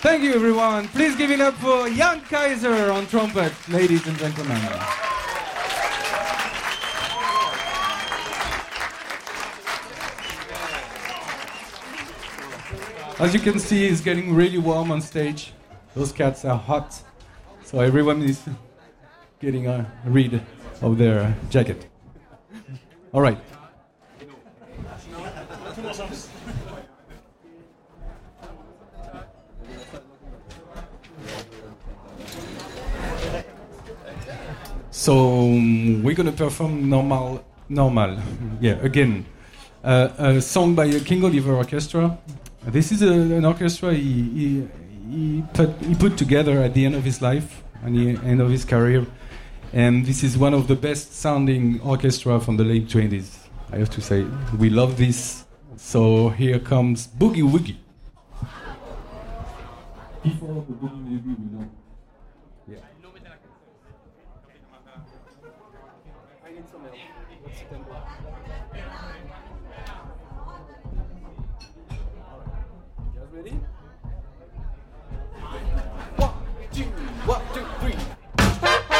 Thank you, everyone. Please give it up for Jan Kaiser on trumpet, ladies and gentlemen. As you can see, it's getting really warm on stage. Those cats are hot, so everyone is getting rid of their jacket. All right. So we're gonna perform normal. Yeah, again, a song by a King Oliver Orchestra. This is an orchestra he put together at the end of his life, at the end of his career, and this is one of the best sounding orchestra from the late 20s. I have to say, we love this. So here comes Boogie Woogie. Before the Boogie Woogie, we know. Yeah. I need some help.